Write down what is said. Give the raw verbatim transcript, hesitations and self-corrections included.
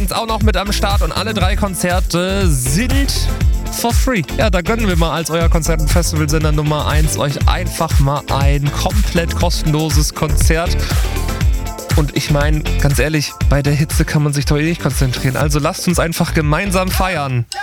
Ist auch noch mit am Start und alle drei Konzerte sind for free. Ja, da gönnen wir mal als euer Konzert- und Festivalsender Nummer eins euch einfach mal ein komplett kostenloses Konzert. Und ich meine, ganz ehrlich, bei der Hitze kann man sich doch eh nicht konzentrieren. Also lasst uns einfach gemeinsam feiern.